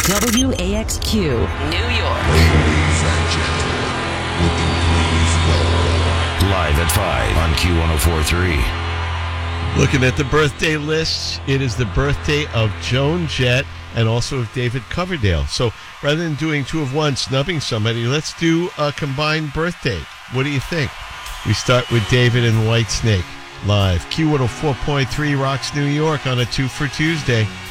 WAXQ, New York. Ladies and gentlemen, would you please welcome Live at 5 on Q1043. Looking at the birthday list, it is the birthday of Joan Jett and also of David Coverdale. So rather than doing two of one, snubbing somebody, let's do a combined birthday. What do you think? We start with David and Whitesnake live. Q104.3 rocks New York on a 2 for Tuesday.